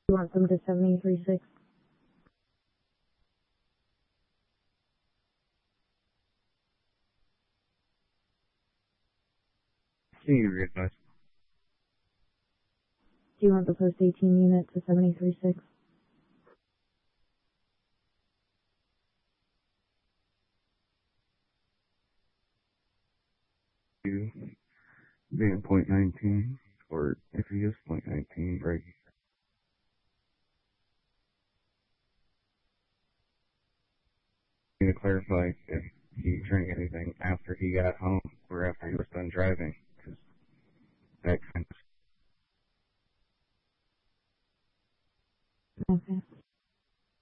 You want them to 73.6? Can you read my Do you want the post 18 unit to 73.6? being .19, or if he is .19, right? To clarify if he drank anything after he got home or after he was done driving, because that kind of. Okay.